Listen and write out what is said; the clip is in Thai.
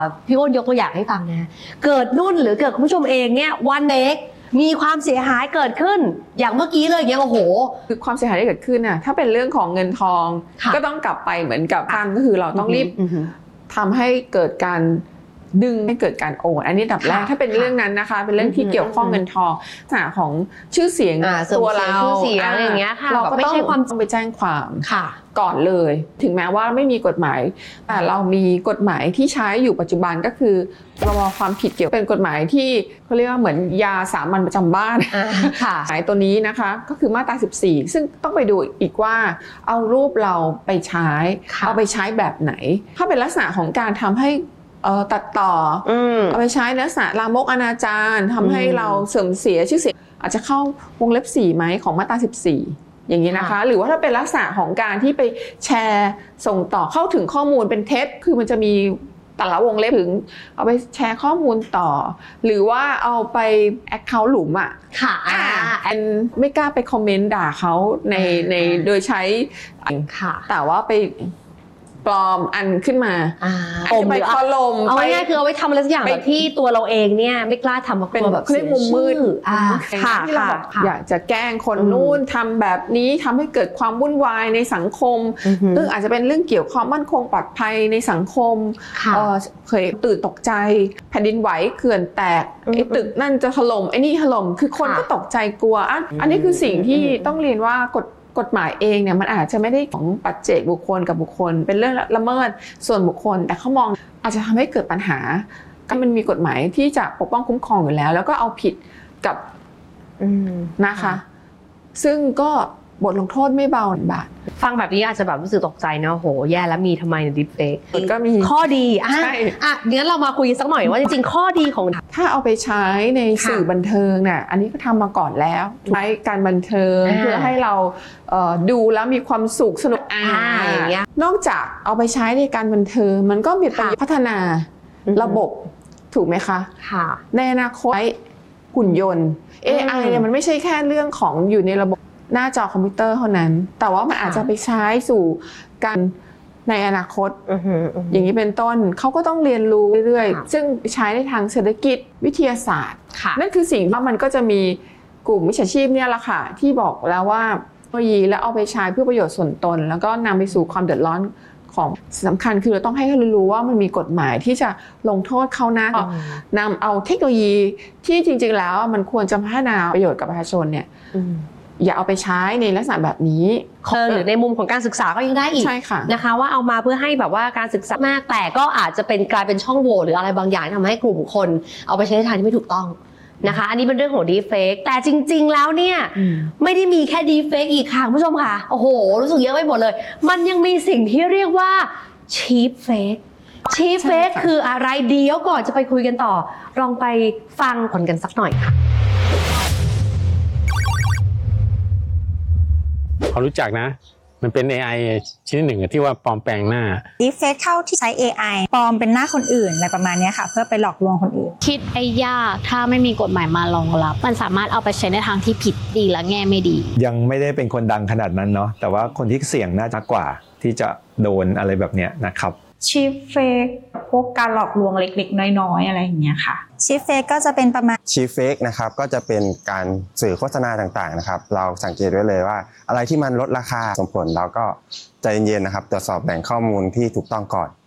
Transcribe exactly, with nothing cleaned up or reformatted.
พี่อ้นยกตัวอย่างให้ฟังนะเกิดนุ่นหรือเกิดคุณผู้ชมเองเนี่ยวันเด็กมีความเสียหายเกิดขึ้นอย่างเมื่อกี้เลยอย่างเงี้ยโอ้โหคือความเสียหายที่เกิดขึ้นน่ะถ้าเป็นเรื่องของเงินทองก็ต้องกลับไปเหมือนกับการก็คือเราต้องรีบทำให้เกิดการดึงให้เกิดการโอนอันนี้ดับแรกถ้าเป็นเรื่องนั้นนะคะเป็นเรื่องที่เกี่ยวข้องเงินทองลักษณะของชื่อเสียงตัวเราชื่อเสียงอย่างเงี้ยค่ะเราก็ต้องต้องไปแจ้งความก่อนเลยถึงแม้ว่าไม่มีกฎหมายแต่เรามีกฎหมายที่ใช้อยู่ปัจจุบันก็คือพรบความผิดเกี่ยวเป็นกฎหมายที่เขาเรียกว่าเหมือนยาสามัญประจำบ้านค่ะหมายตัวนี้นะคะก็คือมาตราสิบสี่ซึ่งต้องไปดูอีกว่าเอารูปเราไปใช้เอาไปใช้แบบไหนถ้าเป็นลักษณะของการทำให้เอ่อตัดต่อเอาไปใช้ลักษณะลามกอนาจารทำให้เราเสื่อมเสียชื่อเสียงอาจจะเข้าวงเล็บสี่ไหมของมาตราสิบสี่อย่างนี้นะคะหรือว่าถ้าเป็นลักษณะของการที่ไปแชร์ส่งต่อเข้าถึงข้อมูลเป็นเท็จคือมันจะมีแต่ละวงเล็บถึงเอาไปแชร์ข้อมูลต่อหรือว่าเอาไปแอคเคาท์หลุมอ่ะค่ะแอนไม่กล้าไปคอมเมนต์ด่าเขาในในโดยใช้แต่ว่าไปปลอมอันขึ้นมาอมไปคอลมเอาง่ายๆคือเอาไว้ทำอะไรสักอย่างแบบที่ตัวเราเองเนี่ยไม่กล้าทำเพราะกลัวแบบเสียชื่อค่ะที่เราบอกอยากจะแกล้งคนนู้นทำแบบนี้ทำให้เกิดความวุ่นวายในสังคมซึ่งอาจจะเป็นเรื่องเกี่ยวกับความมั่นคงปลอดภัยในสังคมเคยตื่นตกใจแผ่นดินไหวเขื่อนแตกไอ้ตึกนั่นจะถล่มไอ้นี่ถล่มคือคนก็ตกใจกลัวอันนี้คือสิ่งที่ต้องเรียนว่ากฎกฎหมายเองเนี่ยมันอาจจะไม่ได้ของปัจเจกบุคคลกับบุคคลเป็นเรื่องละเมิดส่วนบุคคลแต่เขามองอาจจะทำให้เกิดปัญหาก็มันมีกฎหมายที่จะปกป้องคุ้มครองอยู่แล้วแล้วก็เอาผิดกับนะคะซึ่งก็บทลงโทษไม่เบาบาทฟังแบบนี้อาจจะแบบรู้สึกตกใจนะโหแย่แล้วมีทำไมในดิฟเฟกก็มีข้อดีอ่ะอ่ะงั้นเรามาคุยสักหน่อยว่าจริงๆข้อดีของถ้าเอาไปใช้ในสื่อบันเทิงเนี่ยอันนี้ก็ทำมาก่อนแล้วใช้การบันเทิงเพื่อให้เราดูแล้วมีความสุขสนุกอย่างเงี้ยนอกจากเอาไปใช้ในการบันเทิงมันก็มีประโยชน์พัฒนาระบบถูกไหมคะในอนาคตหุ่นยนต์ เอ ไอ เนี่ยมันไม่ใช่แค่เรื่องของอยู่ในระบบหน้าจอคอมพิวเตอร์เท่านั้นแต่ว่ามันอาจจะไปใช้สู่การในอนาคตอย่างนี้เป็นต้นเขาก็ต้องเรียนรู้เรื่อยๆซึ่งใช้ในทางเศรษฐกิจวิทยาศาสตร์นั่นคือสิ่งที่มันก็จะมีกลุ่มมิจฉาชีพเนี่ยแหละค่ะที่บอกแล้วว่าเทคโนโลยีแล้วเอาไปใช้เพื่อประโยชน์ส่วนตนแล้วก็นำไปสู่ความเดือดร้อนของสำคัญคือเราต้องให้เขารู้ว่ามันมีกฎหมายที่จะลงโทษเขานะนำเอาเทคโนโลยีที่จริงๆแล้วมันควรจะพัฒนาประโยชน์กับประชาชนเนี่ยอย่าเอาไปใช้ในลักษณะแบบนี้หรือในมุมของการศึกษาก็ยังได้อีกนะคะว่าเอามาเพื่อให้แบบว่าการศึกษามากแต่ก็อาจจะเป็นกลายเป็นช่องโหว่หรืออะไรบางอย่างทำให้กลุ่มคนเอาไปใช้ในทางที่ไม่ถูกต้องนะคะอันนี้เป็นเรื่องของดีเฟกแต่จริงๆแล้วเนี่ยไม่ได้มีแค่ดีเฟกอีกค่ะคุณผู้ชมค่ะโอ้โหรู้สึกเยอะไปหมดเลยมันยังมีสิ่งที่เรียกว่าชีฟเฟกชีฟเฟกคืออะไรเดี๋ยวก่อนจะไปคุยกันต่อลองไปฟังผลกันสักหน่อยค่ะพอรู้จักนะมันเป็น เอ ไอ ชิ้นหนึ่งที่ว่าปลอมแปลงหน้า Deepfake เข้าที่ใช้ เอ ไอ ปลอมเป็นหน้าคนอื่นอะไรประมาณนี้ค่ะเพื่อไปหลอกลวงคนอื่นคิดไอ้ยากถ้าไม่มีกฎหมายมารองรับมันสามารถเอาไปใช้ในทางที่ผิดดีและแง่ไม่ดียังไม่ได้เป็นคนดังขนาดนั้นเนาะแต่ว่าคนที่เสี่ยงน่าจะกว่าที่จะโดนอะไรแบบเนี้ยนะครับชีฟเฟกพวกการหลอกลวงเล็กๆน้อยๆอะไรอย่างเงี้ยค่ะชีฟเฟกก็จะเป็นประมาณชีฟเฟกนะครับก็จะเป็นการสื่อโฆษณาต่างๆนะครับเราสังเกตไว้เลยว่าอะไรที่มันลดราคาสมผลเราก็ใจเย็นๆนะครับตรวจสอบแหล่งข้อมูลที่ถูกต้องก่อน